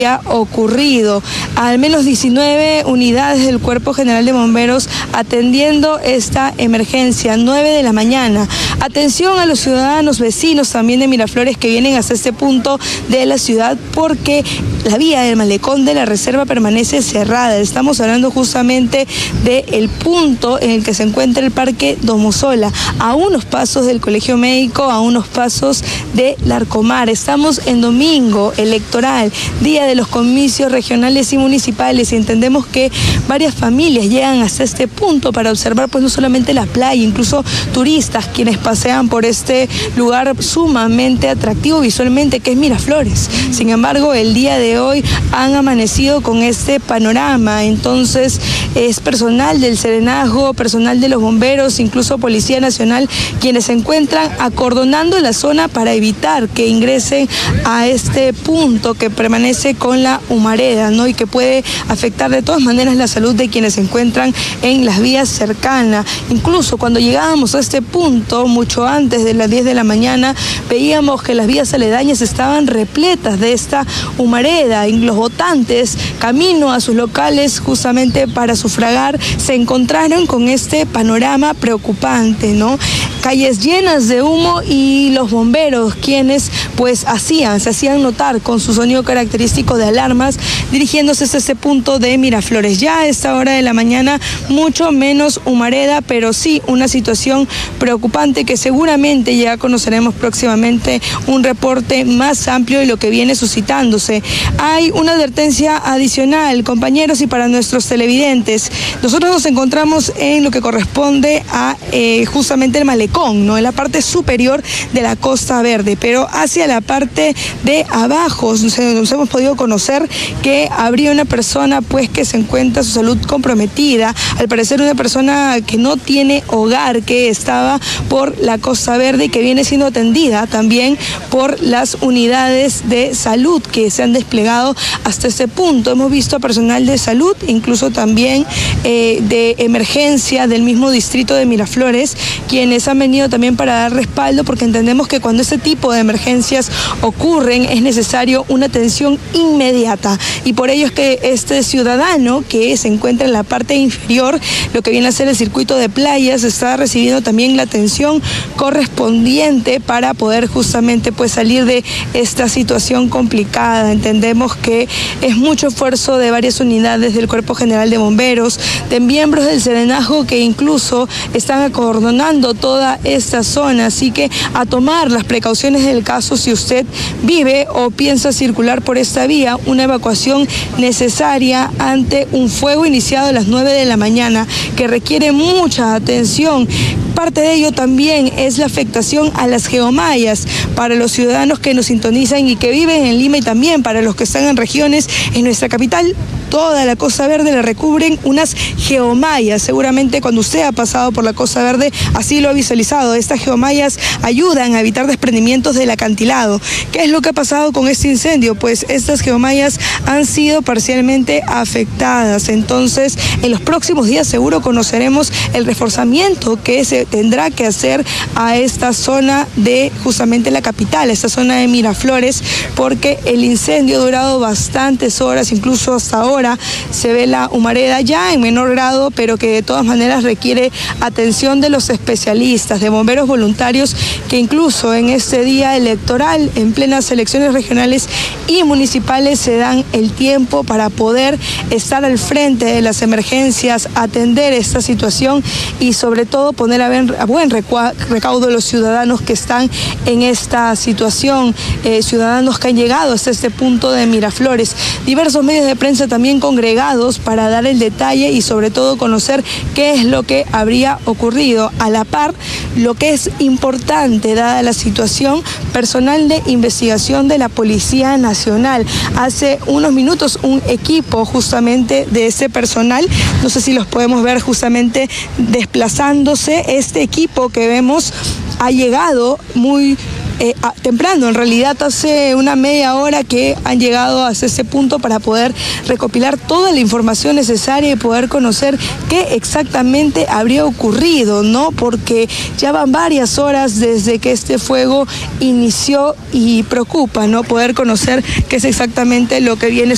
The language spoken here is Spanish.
ocurrido. Al menos 19 unidades del Cuerpo General de Bomberos atendiendo esta emergencia, 9 de la mañana. Atención a los ciudadanos vecinos también de Miraflores que vienen hasta este punto de la ciudad porque la vía del malecón de la reserva permanece cerrada. Estamos hablando justamente del punto en el que se encuentra el Parque Domosola, a unos pasos del Colegio Médico, a unos pasos de Larcomar. Estamos en domingo electoral, día de los comicios regionales y municipales, y entendemos que varias familias llegan hasta este punto para observar pues no solamente la playa, incluso turistas quienes pasean por este lugar sumamente atractivo visualmente que es Miraflores. Sin embargo, el día de hoy han amanecido con este panorama. Entonces es personal del Serenazgo, personal de los bomberos, incluso Policía Nacional, quienes se encuentran acordonando la zona para evitar que ingresen a este punto que permanece con la humareda, ¿no? Y que puede afectar de todas maneras la salud de quienes se encuentran en las vías cercanas. Incluso cuando llegábamos a este punto, mucho antes de las 10 de la mañana, veíamos que las vías aledañas estaban repletas de esta humareda y los votantes, camino a sus locales justamente para sufragar, se encontraron con este panorama preocupante, ¿no? Calles llenas de humo y los bomberos quienes pues se hacían notar con su sonido característico de alarmas dirigiéndose hasta este punto de Miraflores. Ya a esta hora de la mañana mucho menos humareda, pero sí una situación preocupante que seguramente ya conoceremos próximamente un reporte más amplio de lo que viene suscitándose. Hay una advertencia adicional, compañeros, y para nuestros televidentes. Nosotros nos encontramos en lo que corresponde a justamente el malecón, ¿no? En la parte superior de la Costa Verde, pero hacia la parte de abajo nos hemos podido conocer que habría una persona pues que se encuentra su salud comprometida, al parecer una persona que no tiene hogar, que estaba por la Costa Verde y que viene siendo atendida también por las unidades de salud que se han desplegado hasta este punto. Hemos visto a personal de salud, incluso también de emergencia del mismo distrito de Miraflores, quienes han venido también para dar respaldo, porque entendemos que cuando este tipo de emergencias ocurren es necesario una atención inmediata, y por ello es que este ciudadano que se encuentra en la parte inferior, lo que viene a ser el circuito de playas, está recibiendo también la atención correspondiente para poder justamente pues salir de esta situación complicada. Entendemos que es mucho esfuerzo de varias unidades del Cuerpo General de Bomberos, de miembros del Serenazgo que incluso están acordonando toda esta zona, así que a tomar las precauciones del caso si usted vive o piensa circular por esta vía, una evacuación necesaria ante un fuego iniciado a las 9 de la mañana que requiere mucha atención. Parte de ello también es la afectación a las geomallas para los ciudadanos que nos sintonizan y que viven en Lima, y también para los que están en regiones en nuestra capital. Toda la Costa Verde le recubren unas geomallas. Seguramente cuando usted ha pasado por la Costa Verde así lo ha visualizado. Estas geomallas ayudan a evitar desprendimientos del acantilado. ¿Qué es lo que ha pasado con este incendio? Pues estas geomallas han sido parcialmente afectadas. Entonces, en los próximos días seguro conoceremos el reforzamiento que se tendrá que hacer a esta zona de justamente la capital, esta zona de Miraflores, porque el incendio ha durado bastantes horas, incluso hasta ahora se ve la humareda ya en menor grado, pero que de todas maneras requiere atención de los especialistas, de bomberos voluntarios, que incluso en este día electoral, en plenas elecciones regionales y municipales, se dan el tiempo para poder estar al frente de las emergencias, atender esta situación y sobre todo poner a buen recaudo los ciudadanos que están en esta situación, ciudadanos que han llegado hasta este punto de Miraflores. Diversos medios de prensa también congregados para dar el detalle y sobre todo conocer qué es lo que habría ocurrido. A la par, lo que es importante dada la situación, personal de investigación de la Policía Nacional. Hace unos minutos un equipo justamente de ese personal, no sé si los podemos ver justamente desplazándose. Este equipo que vemos ha llegado muy temprano, en realidad hace una media hora que han llegado hasta ese punto para poder recopilar toda la información necesaria y poder conocer qué exactamente habría ocurrido, ¿no? Porque ya van varias horas desde que este fuego inició y preocupa, ¿no? Poder conocer qué es exactamente lo que viene